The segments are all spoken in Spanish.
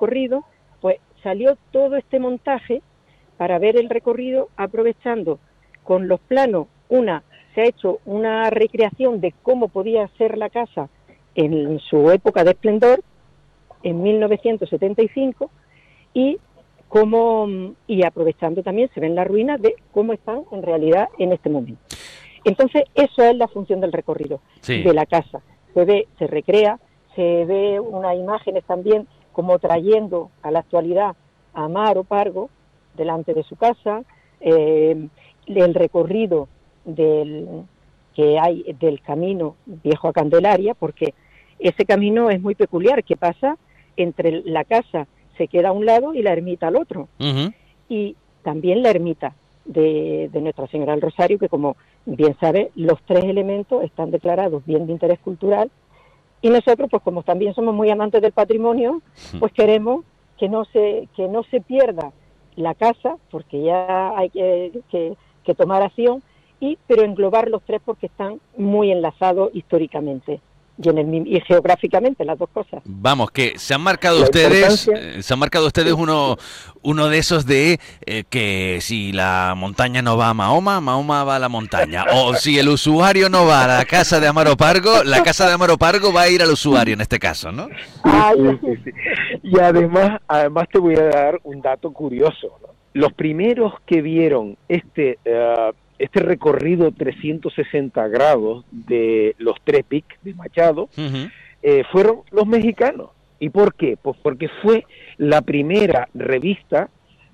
recorrido, pues salió todo este montaje para ver el recorrido, aprovechando con los planos, se ha hecho una recreación de cómo podía ser la casa en su época de esplendor, en 1975, y aprovechando también se ven las ruinas de cómo están en realidad en este momento. Entonces, eso es la función del recorrido, sí, de la casa. Se recrea, se ve unas imágenes también como trayendo a la actualidad a Amaro Pargo delante de su casa, el recorrido que hay del camino viejo a Candelaria, porque ese camino es muy peculiar, que pasa entre la casa, se queda a un lado, y la ermita al otro. uh-huh. Y también la ermita de Nuestra Señora del Rosario, que como bien sabe, los 3 elementos están declarados bien de interés cultural, y nosotros, pues como también somos muy amantes del patrimonio, pues queremos que no se pierda la casa, porque ya hay que tomar acción, pero englobar los 3 porque están muy enlazados históricamente y geográficamente, las 2 cosas. Vamos, que se han marcado ustedes uno de esos de que si la montaña no va a Mahoma, Mahoma va a la montaña. O si el usuario no va a la casa de Amaro Pargo, la casa de Amaro Pargo va a ir al usuario en este caso, ¿no? Sí. Y además te voy a dar un dato curioso, ¿no? Los primeros que vieron este recorrido 360 grados de los 3 picos de Machado, uh-huh, fueron los mexicanos. ¿Y por qué? Pues porque fue la primera revista,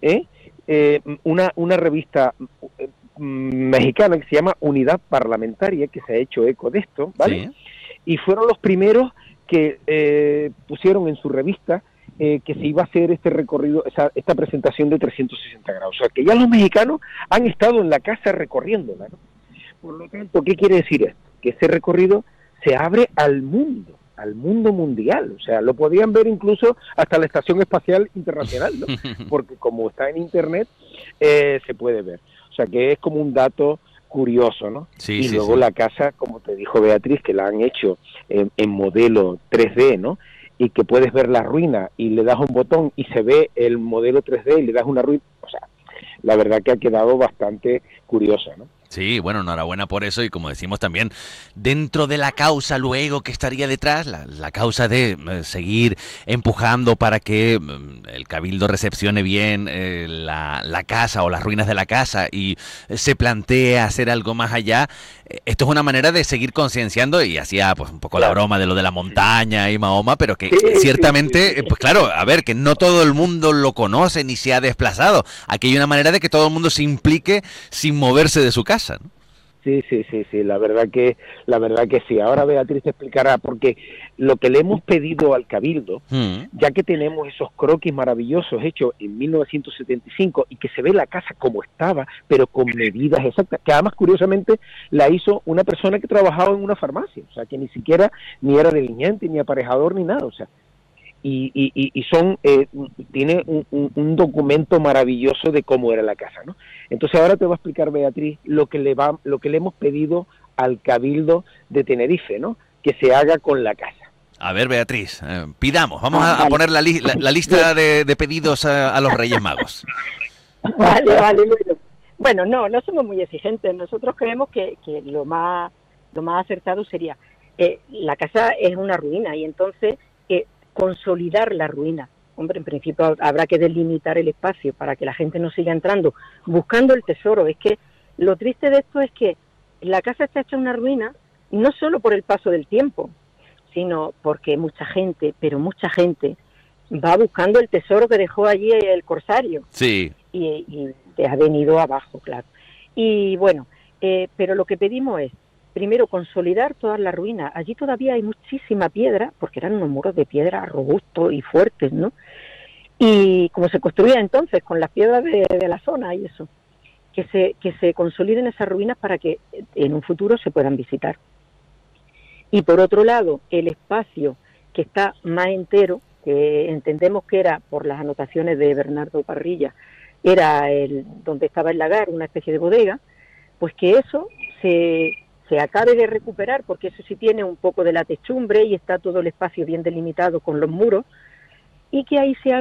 una revista mexicana que se llama Unidad Parlamentaria, que se ha hecho eco de esto, ¿vale? Sí. Y fueron los primeros que pusieron en su revista que se iba a hacer este recorrido, esta presentación de 360 grados. O sea, que ya los mexicanos han estado en la casa recorriéndola, ¿no? Por lo tanto, ¿qué quiere decir esto? Que ese recorrido se abre al mundo mundial. O sea, lo podían ver incluso hasta la Estación Espacial Internacional, ¿no? Porque como está en Internet, se puede ver. O sea, que es como un dato curioso, ¿no? Sí, y sí, luego sí. La casa, como te dijo Beatriz, que la han hecho en modelo 3D, ¿no? Y que puedes ver la ruina y le das un botón y se ve el modelo 3D y le das una ruina. O sea, la verdad que ha quedado bastante curiosa, ¿no? Sí, bueno, enhorabuena por eso, y como decimos también, dentro de la causa luego que estaría detrás, la causa de seguir empujando para que el Cabildo recepcione bien la casa o las ruinas de la casa y se plantee hacer algo más allá. Esto es una manera de seguir concienciando, y hacía pues un poco la broma de lo de la montaña y Mahoma, pero que ciertamente, pues claro, a ver, que no todo el mundo lo conoce ni se ha desplazado. Aquí hay una manera de que todo el mundo se implique sin moverse de su casa, ¿no? Sí, la verdad que sí. Ahora Beatriz te explicará, porque lo que le hemos pedido al Cabildo, ya que tenemos esos croquis maravillosos hechos en 1975 y que se ve la casa como estaba, pero con medidas exactas, que además curiosamente la hizo una persona que trabajaba en una farmacia, o sea, que ni siquiera ni era delineante, ni aparejador, ni nada, o sea, y tiene un documento maravilloso de cómo era la casa, ¿no? Entonces ahora te va a explicar Beatriz lo que le hemos pedido al Cabildo de Tenerife, ¿no? Que se haga con la casa. A ver, Beatriz, pidamos, vamos a poner la lista de pedidos a los Reyes Magos. Vale. Bueno, no somos muy exigentes. Nosotros creemos que lo más acertado sería, la casa es una ruina, y entonces consolidar la ruina. Hombre, en principio habrá que delimitar el espacio para que la gente no siga entrando buscando el tesoro. Es que lo triste de esto es que la casa está hecha una ruina no solo por el paso del tiempo, sino porque mucha gente va buscando el tesoro que dejó allí el corsario. Sí. Y ha venido abajo, claro. Y bueno, pero lo que pedimos es, primero, consolidar todas las ruinas. Allí todavía hay muchísima piedra, porque eran unos muros de piedra robustos y fuertes, ¿no? Y como se construía entonces, con las piedras de la zona y eso, que se consoliden esas ruinas para que en un futuro se puedan visitar. Y por otro lado, el espacio que está más entero, que entendemos que era, por las anotaciones de Bernardo Parrilla, era donde estaba el lagar, una especie de bodega, pues que eso se acabe de recuperar, porque eso sí tiene un poco de la techumbre y está todo el espacio bien delimitado con los muros, y que ahí se